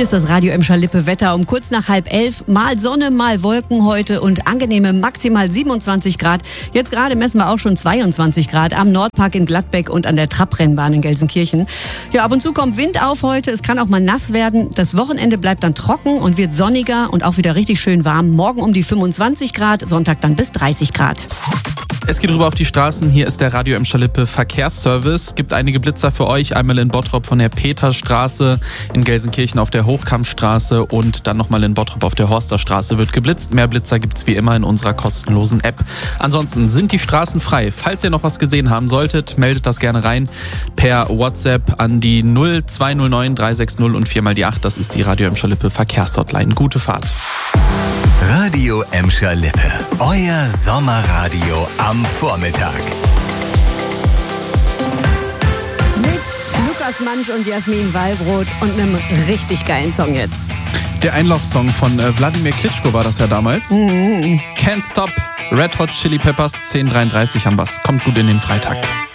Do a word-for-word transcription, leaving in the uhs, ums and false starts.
Hier ist das Radio Emscher Lippe Wetter um kurz nach halb elf. Mal Sonne, mal Wolken heute und angenehme maximal siebenundzwanzig Grad. Jetzt gerade messen wir auch schon zweiundzwanzig Grad am Nordpark in Gladbeck und an der Trabrennbahn in Gelsenkirchen. Ja, ab und zu kommt Wind auf heute. Es kann auch mal nass werden. Das Wochenende bleibt dann trocken und wird sonniger und auch wieder richtig schön warm. Morgen um die fünfundzwanzig Grad, Sonntag dann bis dreißig Grad. Es geht rüber auf die Straßen. Hier ist der Radio Emscher Lippe Verkehrsservice. Gibt einige Blitzer für euch. Einmal in Bottrop von der Peterstraße, in Gelsenkirchen auf der Hochkampfstraße und dann nochmal in Bottrop auf der Horsterstraße wird geblitzt. Mehr Blitzer gibt's wie immer in unserer kostenlosen App. Ansonsten sind die Straßen frei. Falls ihr noch was gesehen haben solltet, meldet das gerne rein per WhatsApp an die null zwei null neun drei sechs null und vier mal die acht. Das ist die Radio Emscher Lippe Verkehrshotline. Gute Fahrt. Radio Emscher Lippe, euer Sommerradio am Vormittag. Mit Lukas Mansch und Jasmin Wallbrot und einem richtig geilen Song jetzt. Der Einlaufsong von äh, Wladimir Klitschko war das ja damals. Mhm. Can't Stop, Red Hot Chili Peppers, zehn Uhr dreiunddreißig am Bass. Kommt gut in den Freitag.